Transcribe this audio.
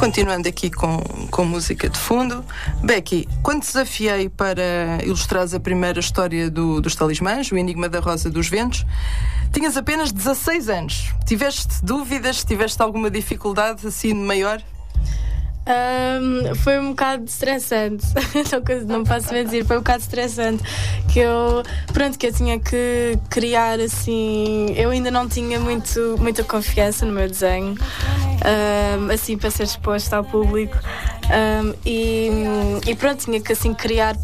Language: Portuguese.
Continuando aqui com música de fundo. Becky, quando te desafiei para ilustrares a primeira história dos Talismãs, o Enigma da Rosa dos Ventos, tinhas apenas 16 anos. Tiveste dúvidas? Tiveste alguma dificuldade assim maior? Foi um bocado estressante. Não posso mentir, foi um bocado estressante. Que eu tinha que criar assim. Eu ainda não tinha muita confiança no meu desenho, assim, para ser exposto ao público. E pronto, tinha que assim criar